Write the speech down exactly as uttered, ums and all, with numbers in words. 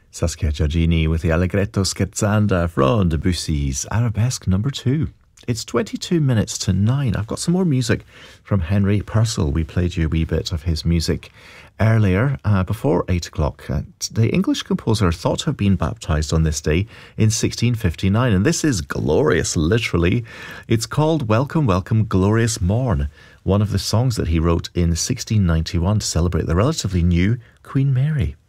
Saskia Giorgini with the Allegretto Scherzanda from Debussy's Arabesque number two. It's twenty-two minutes to nine. I've got some more music from Henry Purcell. We played you a wee bit of his music earlier, uh, before eight o'clock. Uh, the English composer thought to have been baptised on this day in sixteen fifty-nine, and this is glorious, literally. It's called Welcome, Welcome, Glorious Morn, one of the songs that he wrote in sixteen ninety-one to celebrate the relatively new Queen Mary.